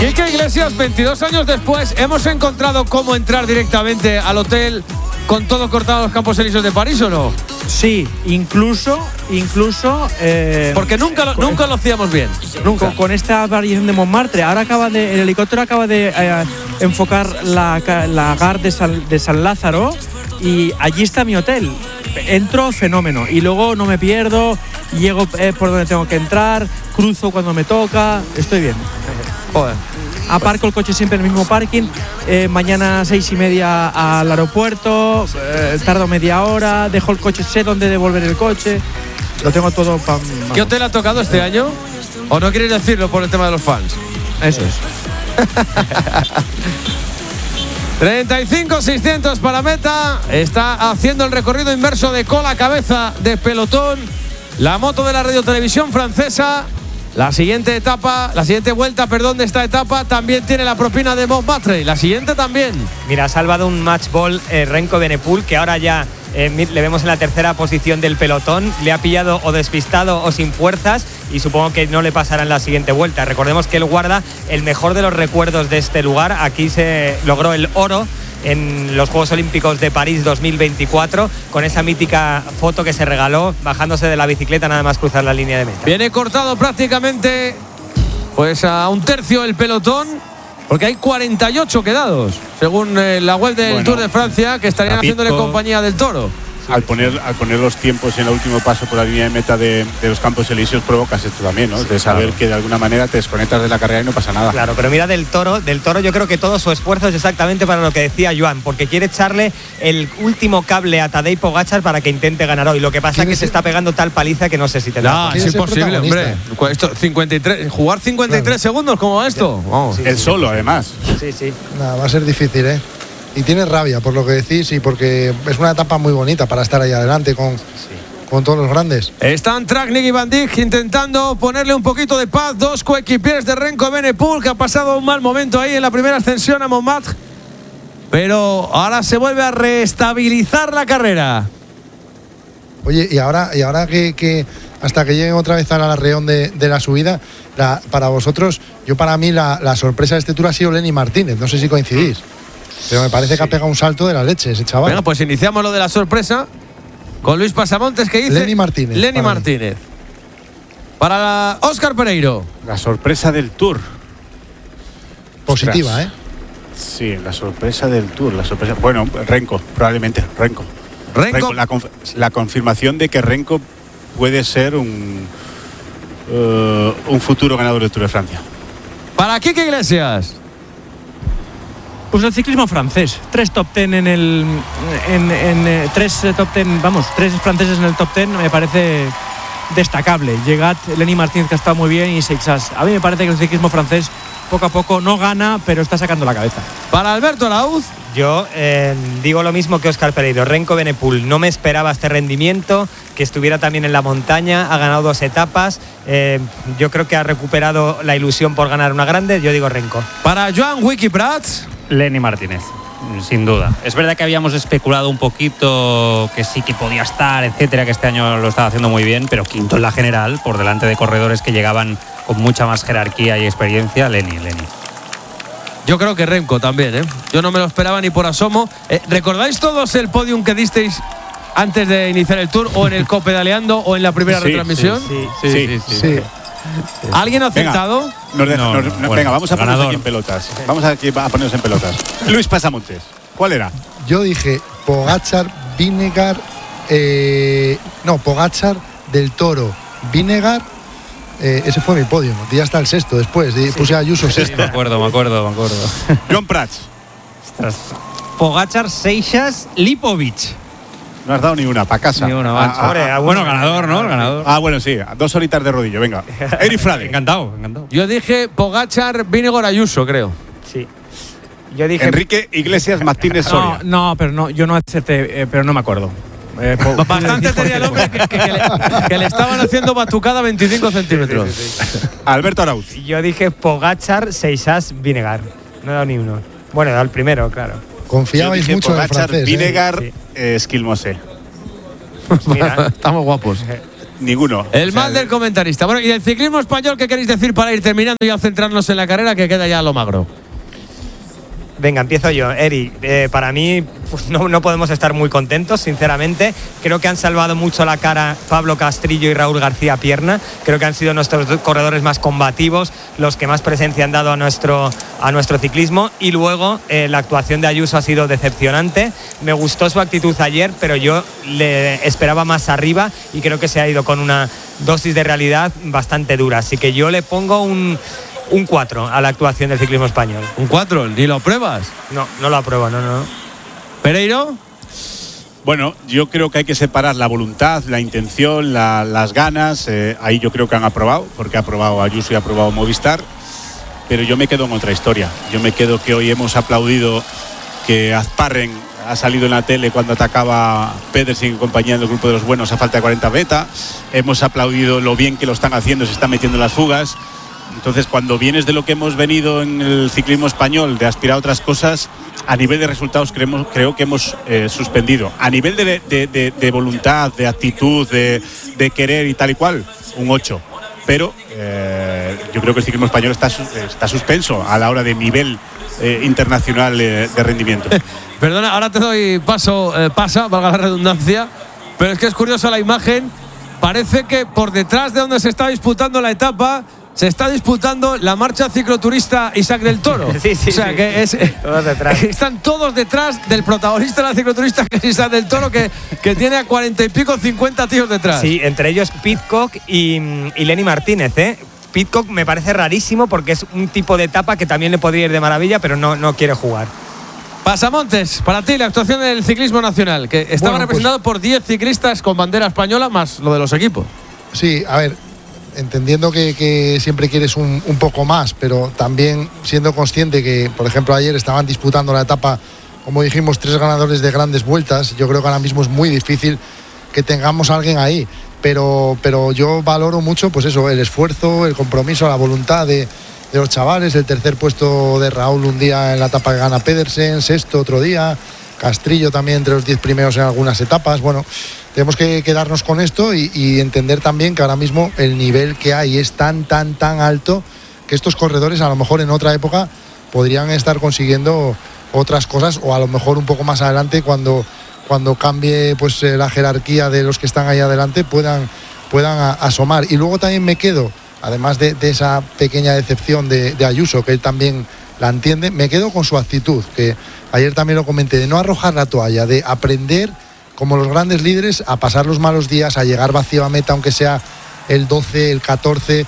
Quique Iglesias, 22 años después, ¿hemos encontrado cómo entrar directamente al hotel con todo cortado en los Campos Elíseos de París o no? Sí, incluso porque nunca lo hacíamos bien. Nunca. Con esta variación de Montmartre. Ahora el helicóptero acaba de enfocar la gare de San Lázaro y allí está mi hotel. Entro fenómeno y luego no me pierdo, llego por donde tengo que entrar, cruzo cuando me toca, estoy bien. Joder. Aparco el coche siempre en el mismo parking. Mañana 6:30 al aeropuerto. Tardo media hora. Dejo el coche, sé dónde devolver el coche. Lo tengo todo para. ¿Qué hotel ha tocado este año? ¿O no quieres decirlo por el tema de los fans? Eso es. 35.600 para meta. Está haciendo el recorrido inverso de cola a cabeza de pelotón. La moto de la radiotelevisión francesa. La siguiente vuelta de esta etapa también tiene la propina de Montmartre. La siguiente también. Mira, ha salvado un match ball Renko Evenepoel, que ahora ya le vemos en la tercera posición del pelotón. Le ha pillado o despistado o sin fuerzas y supongo que no le pasará en la siguiente vuelta. Recordemos que él guarda el mejor de los recuerdos de este lugar. Aquí se logró el oro en los Juegos Olímpicos de París 2024, con esa mítica foto que se regaló bajándose de la bicicleta nada más cruzar la línea de meta. Viene cortado prácticamente pues a un tercio el pelotón, porque hay 48 quedados, según la web del Tour de Francia, que estarían haciéndole compañía del Toro. Al poner los tiempos en el último paso por la línea de meta de los Campos Elíseos provocas esto también, ¿no? De saber que de alguna manera te desconectas de la carrera y no pasa nada. Claro, pero mira del Toro yo creo que todo su esfuerzo es exactamente para lo que decía Joan, porque quiere echarle el último cable a Tadej Pogačar para que intente ganar hoy. Lo que pasa es que se está pegando tal paliza que no sé si tendrá. No, es imposible, hombre. Jugar 53 segundos, ¿cómo va esto? Vamos. El solo, además. Sí. Nada, va a ser difícil, ¿eh? Y tiene rabia por lo que decís y porque es una etapa muy bonita para estar ahí adelante con todos los grandes. Están Traknik y Van Dijk intentando ponerle un poquito de paz. Dos coequipiers de Renko Evenepoel, que ha pasado un mal momento ahí en la primera ascensión a Montmartre. Pero ahora se vuelve a reestabilizar la carrera. Oye, y ahora que hasta que lleguen otra vez al arreón de la subida, para vosotros, para mí la sorpresa de este Tour ha sido Lenny Martínez. No sé si coincidís. Pero me parece que ha pegado un salto de la leche ese chaval. Bueno, pues iniciamos lo de la sorpresa con Luis Pasamontes, que dice Lenny Martínez. Para Óscar Pereiro. La sorpresa del Tour. Positiva, ¿eh? Sí, la sorpresa del Tour. Bueno, Renko, probablemente. Renko. La confirmación de que Renko puede ser un futuro ganador del Tour de Francia. Para Quique Iglesias. Pues el ciclismo francés, 3 top 10 tres franceses en el top 10 me parece destacable. Llegat, Lenny Martínez, que ha estado muy bien, y Seixas. A mí me parece que el ciclismo francés poco a poco no gana, pero está sacando la cabeza. Para Alberto Arauz. Yo digo lo mismo que Óscar Pereiro. Renko Evenepoel, no me esperaba este rendimiento, que estuviera también en la montaña, ha ganado 2 etapas, yo creo que ha recuperado la ilusión por ganar una grande. Yo digo Renko. Para Joan Wiki Prats. Lenny Martínez, sin duda. Es verdad que habíamos especulado un poquito que sí que podía estar, etcétera, que este año lo estaba haciendo muy bien, pero quinto en la general, por delante de corredores que llegaban con mucha más jerarquía y experiencia. Lenny. Yo creo que Renko también, ¿eh? Yo no me lo esperaba ni por asomo. ¿Recordáis todos el podium que disteis antes de iniciar el Tour, o en el Copedaleando o en la primera retransmisión? Sí. ¿Alguien ha aceptado? Venga, vamos a ponernos aquí en pelotas. Vamos a ponernos en pelotas. Luis Pasamontes, ¿cuál era? Yo dije Pogačar, Vinegar, Pogačar, Del Toro, Vinegar. Ese fue mi podio. Di hasta el sexto después. Puse a Ayuso sexto. Me acuerdo. John Prats. Pogačar, Seixas, Lipovic. No has dado ni una, para casa. Ni una, bueno, ganador, ¿no? El ganador. Bueno, sí, 2 horitas de rodillo, venga. Eric Frade. Encantado. Yo dije Pogačar, Vingegaard, Ayuso, creo. Sí. Yo dije Enrique Iglesias Martínez Soria. No, yo no acerté, pero no me acuerdo. Bastante tenía el hombre que le estaban haciendo batucada 25 centímetros. Sí. Alberto Arauz. Yo dije Pogačar, Seixas, Vinegar. No he dado ni uno. Bueno, he dado el primero, claro. Confiabais mucho en el francés. Vinegar, Esquilmosé. Mira, estamos guapos. Ninguno. El mal del comentarista. Bueno, ¿y del ciclismo español qué queréis decir para ir terminando y a centrarnos en la carrera que queda ya lo magro? Venga, empiezo yo. Eri, para mí pues no podemos estar muy contentos, sinceramente. Creo que han salvado mucho la cara Pablo Castrillo y Raúl García Pierna. Creo que han sido nuestros corredores más combativos, los que más presencia han dado a nuestro ciclismo. Y luego la actuación de Ayuso ha sido decepcionante. Me gustó su actitud ayer, pero yo le esperaba más arriba y creo que se ha ido con una dosis de realidad bastante dura. Así que yo le pongo un 4 a la actuación del ciclismo español. ¿Un 4? ¿Ni lo pruebas? No lo apruebo, no. ¿Pereiro? Bueno, yo creo que hay que separar la voluntad, la intención, las ganas. Ahí yo creo que han aprobado, porque ha aprobado Ayuso y ha aprobado Movistar. Pero yo me quedo en otra historia. Yo me quedo que hoy hemos aplaudido que Azparren ha salido en la tele cuando atacaba Pedersen y compañía del grupo de los buenos a falta de 40 beta. Hemos aplaudido lo bien que lo están haciendo, se están metiendo en las fugas. Entonces, cuando vienes de lo que hemos venido en el ciclismo español, de aspirar a otras cosas, a nivel de resultados creo que hemos suspendido. A nivel de voluntad, de actitud, de querer y tal y cual, un 8. Pero yo creo que el ciclismo español está suspenso a la hora de nivel internacional de rendimiento. Perdona, ahora te doy pasa, valga la redundancia, pero es que es curiosa la imagen. Parece que por detrás de donde se está disputando la etapa se está disputando la marcha cicloturista Isaac del Toro. Sí, o sea, que todos detrás. Están todos detrás del protagonista de la cicloturista, que es Isaac del Toro, que tiene a 40 y pico, 50 tíos detrás. Sí, entre ellos Pidcock y Lenny Martínez, Pidcock me parece rarísimo porque es un tipo de etapa que también le podría ir de maravilla, pero no quiere jugar. Pasamontes, para ti la actuación del ciclismo nacional, que estaba representado por 10 ciclistas con bandera española más lo de los equipos. Sí, a ver, entendiendo que siempre quieres un poco más, pero también siendo consciente que, por ejemplo, ayer estaban disputando la etapa, como dijimos, 3 ganadores de grandes vueltas. Yo creo que ahora mismo es muy difícil que tengamos a alguien ahí, pero yo valoro mucho, pues eso, el esfuerzo, el compromiso, la voluntad de los chavales. El tercer puesto de Raúl un día en la etapa que gana Pedersen, sexto otro día, Castrillo también entre los 10 primeros en algunas etapas. Bueno, tenemos que quedarnos con esto y entender también que ahora mismo el nivel que hay es tan alto que estos corredores a lo mejor en otra época podrían estar consiguiendo otras cosas, o a lo mejor un poco más adelante cuando cambie pues la jerarquía de los que están ahí adelante puedan asomar. Y luego también me quedo, además de esa pequeña decepción de Ayuso, que él también la entiende, me quedo con su actitud, que ayer también lo comenté, de no arrojar la toalla, de aprender como los grandes líderes a pasar los malos días, a llegar vacío a meta, aunque sea el 12, el 14,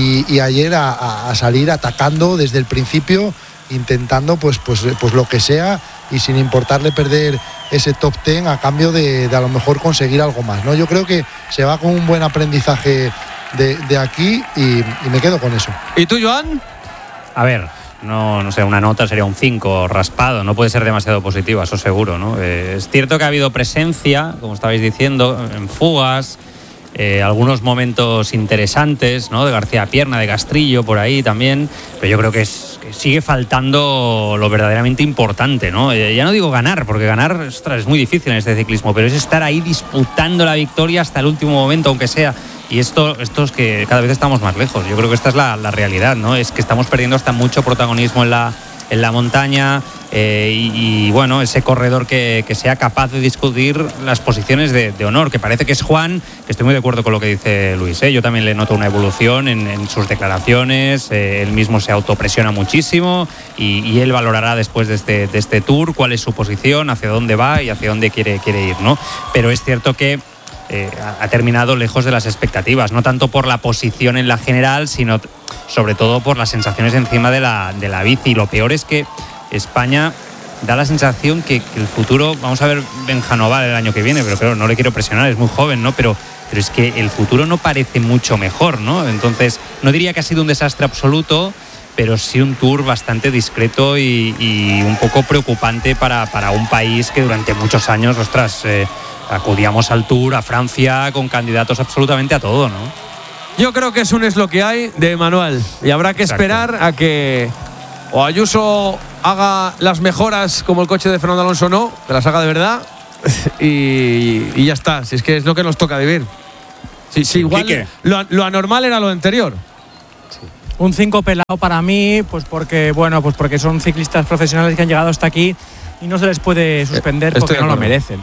y ayer a salir atacando desde el principio, intentando pues lo que sea y sin importarle perder ese top 10 a cambio de a lo mejor conseguir algo más, ¿no? Yo creo que se va con un buen aprendizaje de aquí y me quedo con eso. ¿Y tú, Joan? A ver, no sé, una nota sería un 5 raspado, no puede ser demasiado positiva, eso seguro, ¿no? Es cierto que ha habido presencia, como estabais diciendo, en fugas, algunos momentos interesantes, ¿no? De García Pierna, de Castrillo, por ahí también, pero yo creo que sigue faltando lo verdaderamente importante, ¿no? Ya no digo ganar, porque ganar, ostras, es muy difícil en este ciclismo, pero es estar ahí disputando la victoria hasta el último momento, aunque sea. Y esto es que cada vez estamos más lejos. Yo creo que esta es la realidad, ¿no? Es que estamos perdiendo hasta mucho protagonismo en la montaña y bueno, ese corredor que sea capaz de discutir las posiciones de honor, que parece que es Juan, que estoy muy de acuerdo con lo que dice Luis, Yo también le noto una evolución en sus declaraciones, él mismo se autopresiona muchísimo y él valorará después de este tour cuál es su posición, hacia dónde va y hacia dónde quiere ir, ¿no? Pero es cierto que ha terminado lejos de las expectativas, no tanto por la posición en la general, sino sobre todo por las sensaciones encima de la bici. Y lo peor es que España da la sensación que el futuro, vamos a ver Benjanoval el año que viene, pero claro, no le quiero presionar, es muy joven, ¿no? Pero es que el futuro no parece mucho mejor, ¿no? Entonces, no diría que ha sido un desastre absoluto, pero sí un tour bastante discreto y un poco preocupante para un país que durante muchos años, acudíamos al Tour, a Francia, con candidatos absolutamente a todo, ¿no? Yo creo que es lo que hay de manual. Y habrá que esperar a que o Ayuso haga las mejoras como el coche de Fernando Alonso, que las haga de verdad. y ya está, si es que es lo que nos toca vivir. Sí, igual lo anormal era lo anterior. Un 5 pelado para mí, pues porque son ciclistas profesionales que han llegado hasta aquí y no se les puede suspender porque no lo merecen.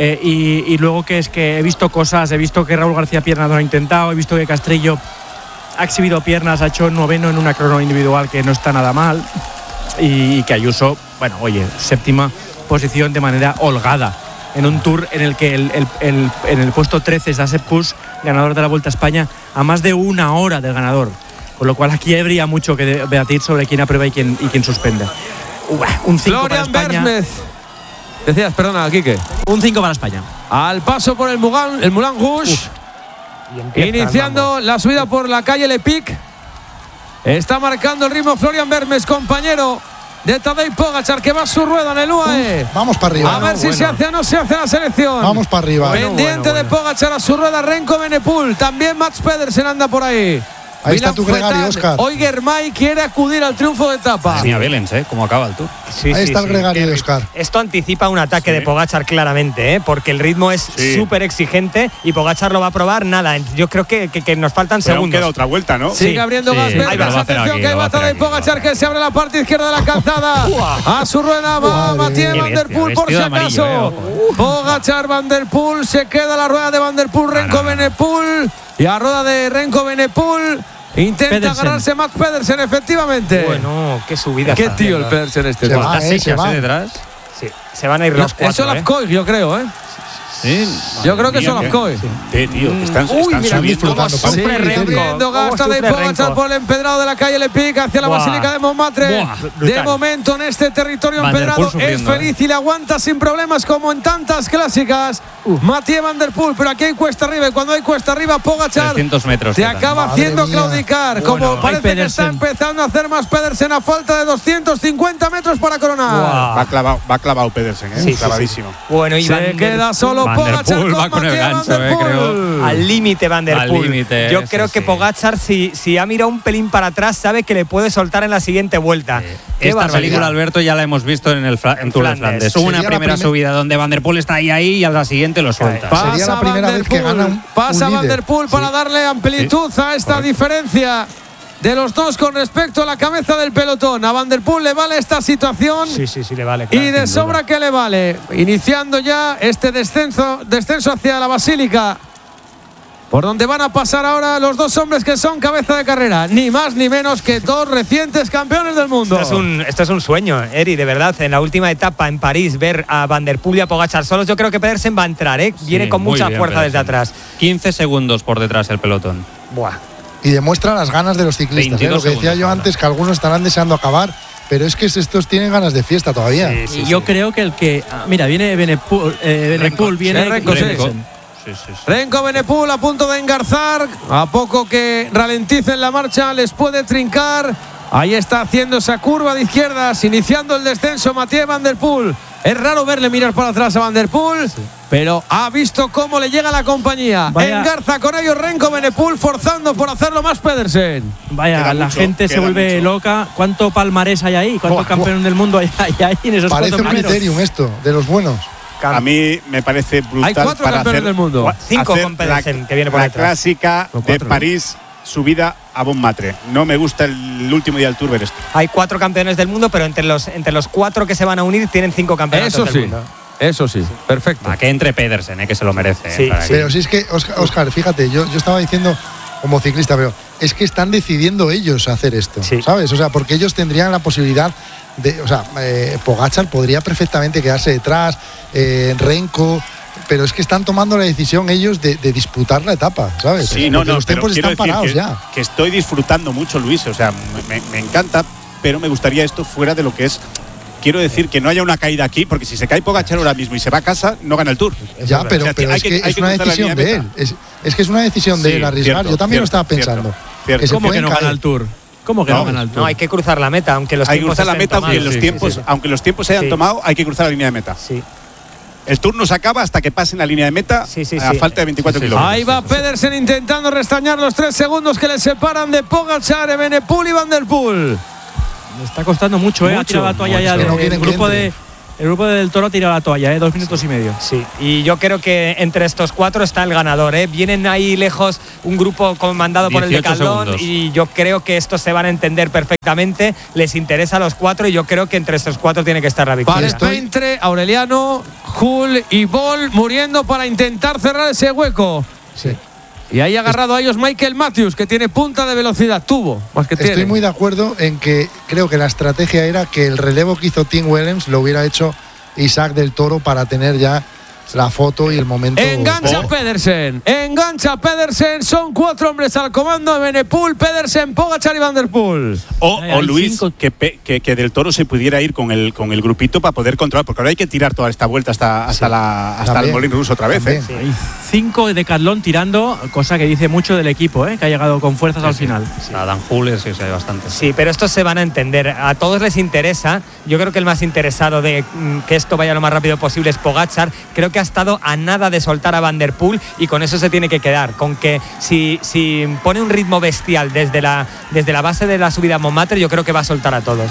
Y luego que es que he visto cosas, he visto que Raúl García Piernas lo ha intentado, he visto que Castrillo ha exhibido piernas, ha hecho 9º en una crono individual que no está nada mal, y que Ayuso, séptima posición de manera holgada en un Tour en el que en el puesto 13 está Sepp Kuss, ganador de la Vuelta a España, a más de una hora del ganador. Con lo cual aquí habría mucho que debatir sobre quién aprueba y quién suspende. Un 5 para España. Bermez. Decías, perdona, Quique. Un 5 para España. Al paso por el Moulin Rouge. Iniciando la subida por la calle Le Pic. Está marcando el ritmo Florian Bermez, compañero de Tadej Pogačar, que va a su rueda en el UAE. Vamos para arriba. A ver si se hace o no se hace la selección. Vamos para arriba. Pendiente de Pogačar a su rueda Renko Benepul. También Mats Pedersen anda por ahí. Ahí está tu gregario, Óscar. Hoy Germay quiere acudir al triunfo de etapa. Sí, a Belens, cómo acaba el Tour. Ahí está el gregario de Óscar. Esto anticipa un ataque de Pogačar claramente, porque el ritmo es súper exigente y Pogačar lo va a probar nada. Yo creo que nos faltan segundos. Queda otra vuelta, ¿no? Sigue abriendo gas. Atención, que hay batalla de Pogačar, que se abre la parte izquierda de la calzada. A su rueda va Mathieu Van Der Poel, por si acaso. Pogačar, Van Der Poel, se queda la rueda de Van Der Poel, Renko Benepul. Y a rueda de Renko Benepul intenta agarrarse Mats Pedersen, efectivamente. Bueno, qué subida. Qué tío el Pedersen este. Se va, detrás. Sí, se van a ir los 4. Eso Lafcoy, yo creo, Sí, yo creo que son Lafcoy. Tío, están disfrutando. Subiendo gasta de Pogačar por el empedrado de la calle Le Pic hacia la Basílica de Montmartre. De momento en este territorio empedrado es feliz y le aguanta sin problemas como en tantas clásicas. Mathieu Van Der Poel, pero aquí hay cuesta arriba y cuando hay cuesta arriba Pogačar 300 metros te acaba haciendo claudicar. Como parece que está empezando a hacer más Pedersen a falta de 250 metros para coronar. Va clavado Pedersen, clavadísimo. Bueno, y se queda solo Pogačar va con el gancho, creo. Al límite Van Der Poel. Yo creo que sí. Pogačar, si ha mirado un pelín para atrás, sabe que le puede soltar en la siguiente vuelta. Esta película, Alberto, ya la hemos visto en Tour de Flandes. Una primera subida donde Van Der Poel está ahí y a la siguiente lo suelta. Sería la primera vez que gana Pasa un Van Der Poel para darle amplitud a esta diferencia de los dos con respecto a la cabeza del pelotón. A Van Der Poel le vale esta situación. Sí, le vale. Claro, y de sobra que le vale. Iniciando ya este descenso hacia la Basílica, por donde van a pasar ahora los dos hombres que son cabeza de carrera. Ni más ni menos que dos recientes campeones del mundo. Esto es un sueño, Eri, de verdad. En la última etapa en París, ver a Van Der Poel y a Pogačar solos, yo creo que Pedersen va a entrar, Viene con mucha fuerza desde atrás. 15 segundos por detrás el pelotón. Buah. Y demuestra las ganas de los ciclistas. Lo que decía yo antes, que algunos estarán deseando acabar, pero es que estos tienen ganas de fiesta todavía. Y yo creo que el que… Mira, viene Benepul, viene Renko. Renko Benepul a punto de engarzar. A poco que ralenticen la marcha, les puede trincar. Ahí está haciendo esa curva de izquierdas, iniciando el descenso Mathieu Van Der Poel. Es raro verle mirar para atrás a Van Der Poel, pero ha visto cómo le llega la compañía. Engarza con ellos Renko Benepul, forzando por hacerlo más Pedersen. Vaya, la gente se vuelve loca. ¿Cuánto palmarés hay ahí? ¿Cuántos campeones del mundo hay ahí en esos Parece un criterium esto, de los buenos. A mí me parece brutal. Hay 4 para campeones hacer, del mundo. 5 con Pedersen, que viene por la detrás. Clásica de París, subida a Montmartre. No me gusta el último día del Tour ver esto. Hay 4 campeones del mundo, pero entre los 4 que se van a unir tienen 5 campeonatos del mundo. Eso sí, perfecto. Que entre Pedersen, que se lo merece. Sí. Pero si es que, Óscar, fíjate, yo estaba diciendo como ciclista, pero es que están decidiendo ellos hacer esto, ¿sabes? O sea, porque ellos tendrían la posibilidad de… O sea, Pogačar podría perfectamente quedarse detrás, Renko… Pero es que están tomando la decisión ellos de disputar la etapa, ¿sabes? Sí, los tiempos están parados ya. Que estoy disfrutando mucho, Luis. O sea, me encanta, pero me gustaría esto fuera de lo que es. Quiero decir que no haya una caída aquí, porque si se cae Pogačar ahora mismo y se va a casa, no gana el Tour. Ya, pero es que es una decisión de él. Es que es una decisión de él arriesgar. Yo también lo estaba pensando. ¿Cómo que no gana el Tour? ¿Cómo que no gana el Tour? No, hay que cruzar la meta, aunque los tiempos cruzar la meta, aunque los tiempos se hayan tomado, hay que cruzar la línea de meta. Sí. El Tour no se acaba hasta que pasen la línea de meta a falta de 24 kilómetros. Ahí va Pedersen intentando restañar los 3 segundos que le separan de Pogačar, Benepul y Van Der Poel. Le está costando mucho, Ha tirado la toalla ya el El grupo del Toro ha tirado la toalla, 2 minutos y medio. Sí, y yo creo que entre estos 4 está el ganador. Vienen ahí lejos un grupo comandado por el Decathlon y yo creo que estos se van a entender perfectamente. Les interesa a los 4 y yo creo que entre estos 4 tiene que estar la victoria. Entre Aureliano, Hull y Bol muriendo para intentar cerrar ese hueco. Sí. Y ahí agarrado a ellos Michael Matthews, que tiene punta de velocidad. Estoy muy de acuerdo en que creo que la estrategia era que el relevo que hizo Tim Willems lo hubiera hecho Isaac del Toro para tener ya la foto y el momento. Engancha Pedersen. Son 4 hombres al comando. Evenepoel, Pedersen, Pogačar y Van der Poel. O Luis, que del Toro se pudiera ir con el grupito para poder controlar, porque ahora hay que tirar toda esta vuelta hasta el Molín Ruso otra vez. Sí. Hay 5 de Decathlon tirando, cosa que dice mucho del equipo, que ha llegado con fuerzas al final. Sí. Adam Hull, sí, hay bastante. Sí, pero estos se van a entender. A todos les interesa. Yo creo que el más interesado de que esto vaya lo más rápido posible es Pogačar. Creo que ha estado a nada de soltar a Van der Poel y con eso se tiene que quedar, con que si pone un ritmo bestial desde la base de la subida a Montmartre, yo creo que va a soltar a todos.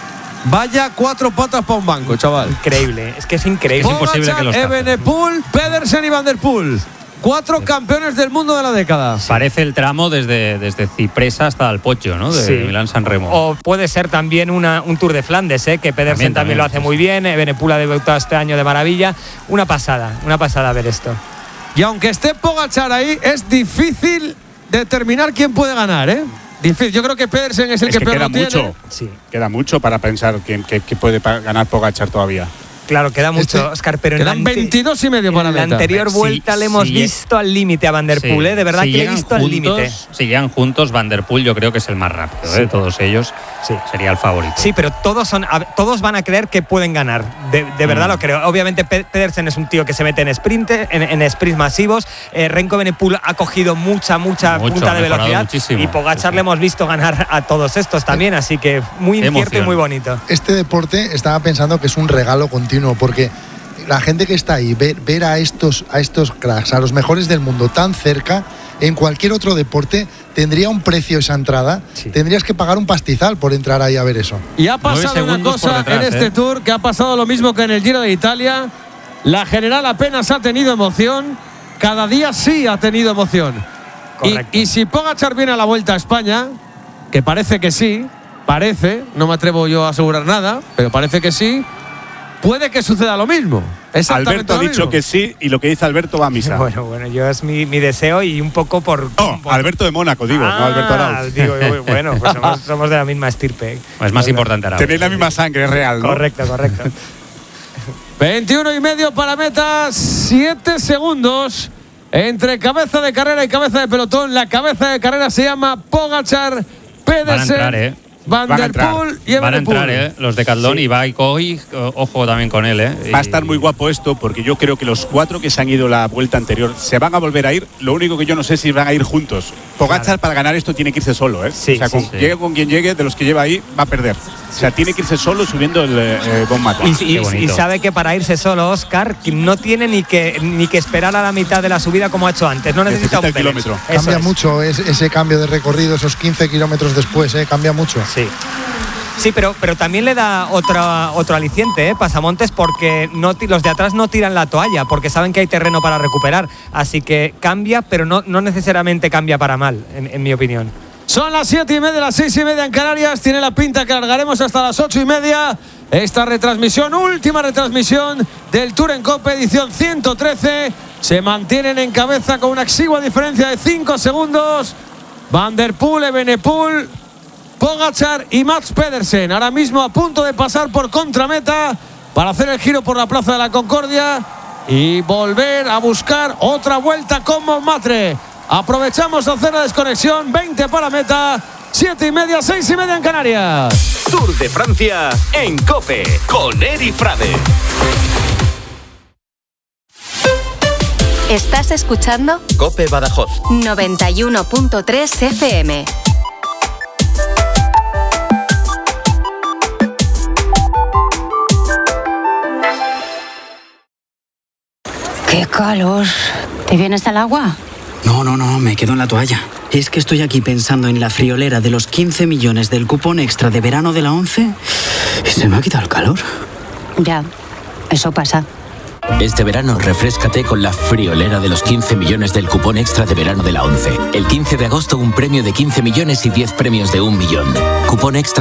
Vaya 4 patas para un banco, chaval. Increíble, es que es increíble. Pogačar, es imposible que los Evenepoel, Pedersen y Van der Poel. 4 campeones del mundo de la década. Parece el tramo desde Cipresa hasta Alpoggio, ¿no? De Milán-San Remo. O puede ser también un Tour de Flandes, que Pedersen también lo hace muy bien. Evenepoel ha debutado este año de maravilla. Una pasada ver esto. Y aunque esté Pogačar ahí, es difícil determinar quién puede ganar, Difícil. Yo creo que Pedersen es el que peor queda lo tiene. Mucho, queda mucho para pensar que puede ganar Pogačar todavía. Claro, queda mucho, Óscar, pero quedan 22 y medio para la meta. En la anterior vuelta le hemos visto al límite a Van der Poel, de verdad que le he visto al límite. Si llegan juntos, Van der Poel yo creo que es el más rápido, de todos ellos. Sería el favorito. Sí, pero todos van a creer que pueden ganar. De verdad lo creo. Obviamente Pedersen es un tío que se mete en sprint, en sprints masivos. Remco Evenepoel ha cogido mucha punta de velocidad. Muchísimo. Y Pogačar le hemos visto ganar a todos estos también, así que muy incierto y muy bonito. Este deporte estaba pensando que es un regalo continuo, porque la gente que está ahí, ver a estos cracks, a los mejores del mundo tan cerca, en cualquier otro deporte tendría un precio esa entrada. Tendrías que pagar un pastizal por entrar ahí a ver eso. Y ha pasado una cosa en este Tour, que ha pasado lo mismo que en el Giro de Italia. La general apenas ha tenido emoción, cada día sí ha tenido emoción. Y si Pogačar viene a la Vuelta a España, que parece que sí, no me atrevo yo a asegurar nada, pero parece que sí, puede que suceda lo mismo. Alberto ha dicho que sí, y lo que dice Alberto va a misa. Bueno, yo es mi deseo y un poco por... Alberto de Mónaco, no Alberto Arauz. Digo, bueno, pues somos de la misma estirpe. Es más importante Arauz. Tenéis la misma sangre, es real, ¿no? Correcto. 21 y medio para meta, 7 segundos entre cabeza de carrera y cabeza de pelotón. La cabeza de carrera se llama Pogačar, Pedersen, Van der Poel y Van a entrar, los Decathlon y va y ojo también con él. Va a estar muy guapo esto, porque yo creo que los 4 que se han ido la vuelta anterior se van a volver a ir. Lo único que yo no sé si van a ir juntos. Pogačar para ganar esto tiene que irse solo, Llegue con quien llegue, de los que lleva ahí, va a perder. O sea, tiene que irse solo subiendo el Montmartre. Y sabe que para irse solo, Óscar, no tiene ni que esperar a la mitad de la subida como ha hecho antes. No necesita un kilómetro. Cambia mucho ese cambio de recorrido, esos 15 kilómetros después, cambia mucho. Sí, pero también le da otro aliciente, Pasamontes, porque los de atrás no tiran la toalla, porque saben que hay terreno para recuperar. Así que cambia, pero no necesariamente cambia para mal, en mi opinión. Son las 7:30, las 6:30 en Canarias. Tiene la pinta que largaremos hasta las 8:30. Esta retransmisión, última retransmisión del Tour en Cope, edición 113. Se mantienen en cabeza con una exigua diferencia de 5 segundos. Van der Poel, Evenepoel, Pogačar y Mats Pedersen. Ahora mismo a punto de pasar por contrameta para hacer el giro por la Plaza de la Concordia y volver a buscar otra vuelta con Montmartre. Aprovechamos de hacer la desconexión. 20 para meta. 7:30, 6:30 en Canarias. Tour de Francia en COPE con Eri Frade. ¿Estás escuchando? COPE Badajoz 91.3 FM. ¡Qué calor! ¿Te vienes al agua? No, me quedo en la toalla. Es que estoy aquí pensando en la friolera de los 15 millones del cupón extra de verano de la ONCE y se me ha quitado el calor. Ya, Eso pasa. Este verano refréscate con la friolera de los 15 millones del cupón extra de verano de la 11. El 15 de agosto un premio de 15 millones y 10 premios de 1 millón. Cupón extra